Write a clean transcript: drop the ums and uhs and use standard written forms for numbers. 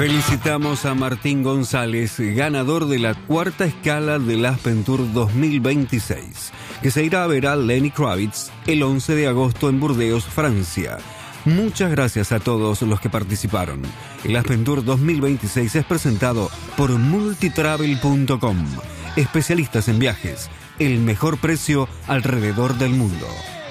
Felicitamos a Martín González, ganador de la cuarta escala del Aspen Tour 2026, que se irá a ver a Lenny Kravitz el 11 de agosto en Burdeos, Francia. Muchas gracias a todos los que participaron. El Aspen Tour 2026 es presentado por multitravel.com. Especialistas en viajes, el mejor precio alrededor del mundo.